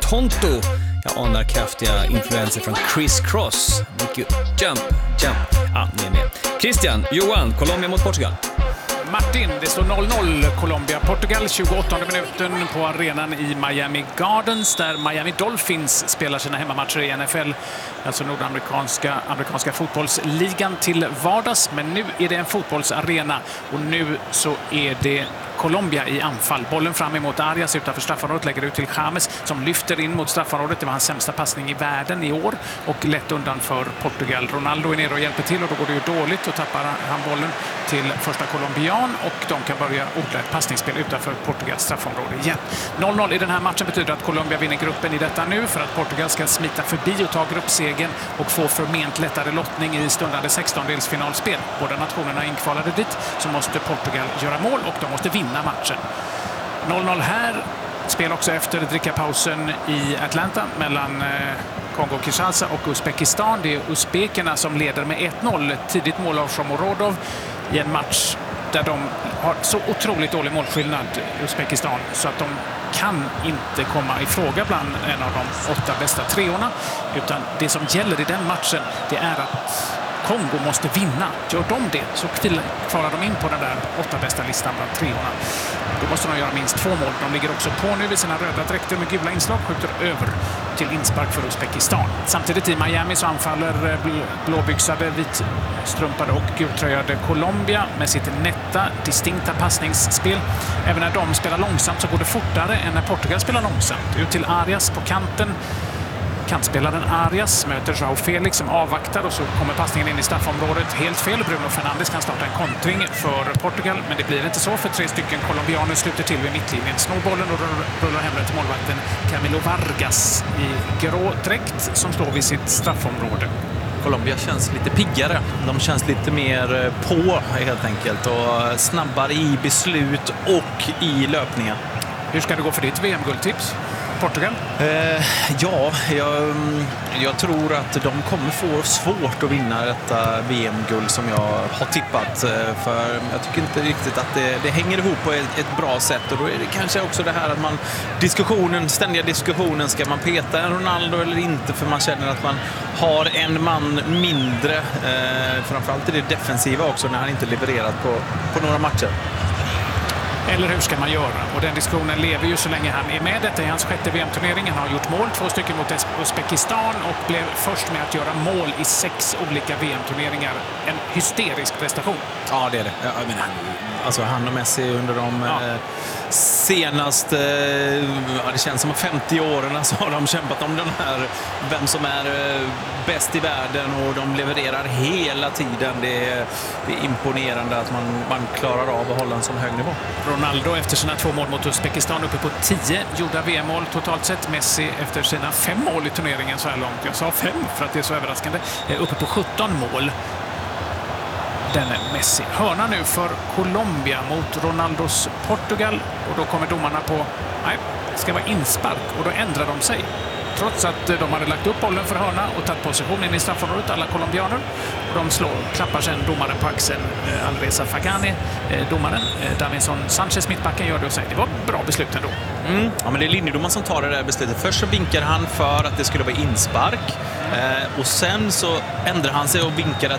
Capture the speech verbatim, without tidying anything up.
Tonto. Jag anar kraftiga influenser från Chris Cross. Mycket jump, jump. Ja, ni är med. Christian, Johan, Colombia mot Portugal. Martin, det står noll noll. Colombia-Portugal, tjugoåttonde minuten på arenan i Miami Gardens där Miami Dolphins spelar sina hemmamatcher i N F L, alltså nordamerikanska amerikanska fotbollsligan till vardags. Men nu är det en fotbollsarena och nu så är det Colombia i anfall. Bollen fram emot Arias utanför straffområdet, lägger ut till James som lyfter in mot straffområdet. Det var hans sämsta passning i världen i år och lätt undan för Portugal. Ronaldo är nere och hjälper till och då går det ju dåligt och tappar han bollen till första colombian och de kan börja odla ett passningsspel utanför Portugals straffområde igen. noll noll i den här matchen betyder att Colombia vinner gruppen i detta nu för att Portugal ska smita förbi och ta gruppsegen och få förment lättare lottning i stundande sextondelsfinalspel. Båda nationerna är inkvalade dit, så måste Portugal göra mål och de måste vinna matchen. noll noll här. Spel också efter drickapausen i Atlanta mellan eh, Kongo-Kinshasa och Uzbekistan. Det är uzbekerna som leder med ett noll. Tidigt mål av Shomurodov i en match där de har så otroligt dålig målskillnad, Uzbekistan, så att de kan inte komma i fråga bland en av de åtta bästa treorna. Utan det som gäller i den matchen, det är att Kongo måste vinna. Gör de det så kvalar de in på den där åtta bästa listan bland treorna. Då måste de göra minst två mål. De ligger också på nu i sina röda dräkter med gula inslag, skjuter över till inspark för Uzbekistan. Samtidigt i Miami så anfaller blåbyxade, vitstrumpade och gultröjade Colombia med sitt nätta, distinkta passningsspel. Även när de spelar långsamt så går det fortare än när Portugal spelar långsamt. Ut till Arias på kanten. Kantspelaren Arias möter João Felix som avvaktar och så kommer passningen in i straffområdet. Helt fel. Bruno Fernandes kan starta en kontring för Portugal, men det blir inte så för tre stycken colombianer sluter till vid mittlinjen. Snor bollen och rullar hem till målvakten Camilo Vargas i grå dräkt som står vid sitt straffområde. Colombia känns lite piggare. De känns lite mer på helt enkelt och snabbare i beslut och i löpningen. Hur ska det gå för ditt V M-guldtips? Portugal? Eh, ja, jag, jag tror att de kommer få svårt att vinna detta V M-guld som jag har tippat. För jag tycker inte riktigt att det, det hänger ihop på ett, ett bra sätt. Och då är det kanske också det här att man diskussionen, ständiga diskussionen, ska man peta en Ronaldo eller inte? För man känner att man har en man mindre. Eh, framförallt är det defensiva också när han inte levererat på, på några matcher. Eller hur ska man göra? Och den diskussionen lever ju så länge han är med. Detta är hans sjätte V M-turnering. Han har gjort mål, två stycken mot Uzbekistan och blev först med att göra mål i sex olika V M-turneringar. En hysterisk prestation. Ja, det är det. Jag menar, alltså han och Messi under de ja. eh, senaste, ja, det känns som femtio åren så har de kämpat om den här, vem som är eh, bäst i världen, och de levererar hela tiden. Det är, det är imponerande att man, man klarar av att hålla en sån hög nivå. Ronaldo efter sina två mål mot Uzbekistan uppe på tio gjorda V M-mål totalt sett. Messi efter sina fem mål i turneringen så här långt. Jag sa fem för att det är så överraskande. Uppe på sjutton mål. Den är Messi. Hörna nu för Colombia mot Ronaldos Portugal. Och då kommer domarna på, nej, det ska vara inspark. Och då ändrar de sig. Trots att de hade lagt upp bollen för hörna och tagit positionen i straffområdet, alla colombianer. Och de slår, klappar sen domaren på axeln, eh, Alreza Fagani, eh, domaren. Eh, Davinson Sanchez, mittbacken, gör det och säger det var ett bra beslut ändå. Mm. Ja, men det är linjedomaren som tar det där beslutet. Först så vinkar han för att det skulle vara inspark. Eh, och sen så ändrar han sig och vinkar